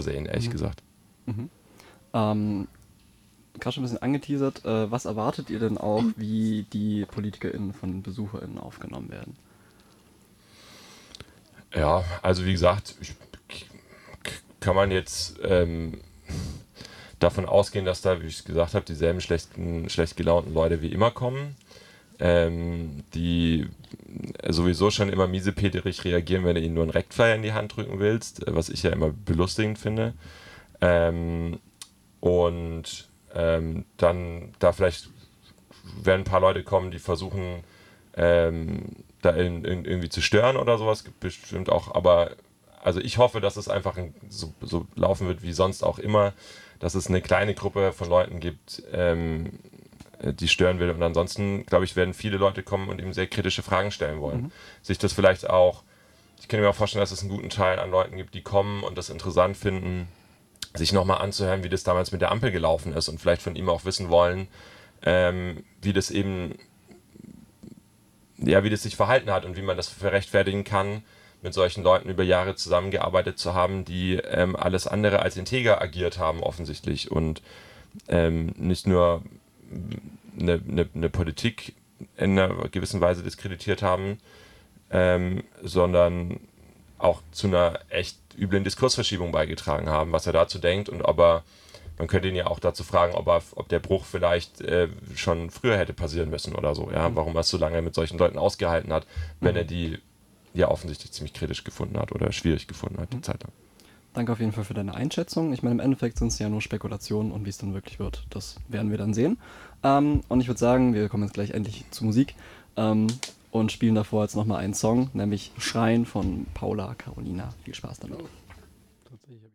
sehen, ehrlich gesagt. Mhm. Gerade schon ein bisschen angeteasert. Was erwartet ihr denn auch, wie die PolitikerInnen von den BesucherInnen aufgenommen werden? Ja, also wie gesagt, kann man jetzt davon ausgehen, dass da, wie ich gesagt habe, dieselben schlecht gelaunten Leute wie immer kommen, die sowieso schon immer miesepeterig reagieren, wenn du ihnen nur einen Rektflyer in die Hand drücken willst, was ich ja immer belustigend finde. Und dann da vielleicht werden ein paar Leute kommen, die versuchen, da irgendwie zu stören oder sowas, gibt bestimmt auch, aber also ich hoffe, dass es einfach so laufen wird wie sonst auch immer, dass es eine kleine Gruppe von Leuten gibt, die stören will. Und ansonsten, glaube ich, werden viele Leute kommen und ihm sehr kritische Fragen stellen wollen. Mhm. Sich das vielleicht auch, ich kann mir auch vorstellen, dass es einen guten Teil an Leuten gibt, die kommen und das interessant finden, sich nochmal anzuhören, wie das damals mit der Ampel gelaufen ist und vielleicht von ihm auch wissen wollen, wie das eben, ja, wie das sich verhalten hat und wie man das verrechtfertigen kann, mit solchen Leuten über Jahre zusammengearbeitet zu haben, die alles andere als integer agiert haben offensichtlich und nicht nur eine Politik in einer gewissen Weise diskreditiert haben, sondern auch zu einer echt üblen Diskursverschiebung beigetragen haben, was er dazu denkt und man könnte ihn ja auch dazu fragen, ob der Bruch vielleicht schon früher hätte passieren müssen oder so, ja, warum er es so lange mit solchen Leuten ausgehalten hat, wenn er die ja offensichtlich ziemlich kritisch gefunden hat oder schwierig gefunden hat, die Zeit lang. Danke auf jeden Fall für deine Einschätzung. Ich meine, im Endeffekt sind es ja nur Spekulationen und wie es dann wirklich wird, das werden wir dann sehen. Und ich würde sagen, wir kommen jetzt gleich endlich zur Musik und spielen davor jetzt nochmal einen Song, nämlich Schreien von Paula Carolina. Viel Spaß damit. Tatsächlich.